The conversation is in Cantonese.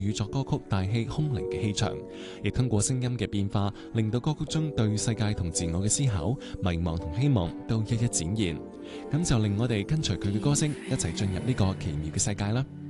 語作歌曲大氣空靈嘅氣場，亦通過聲音嘅變化，令到歌曲中對世界同自我嘅思考、迷茫同希望都一一展現。咁就令我哋跟隨佢嘅歌聲，一齊進入呢個奇妙嘅世界啦。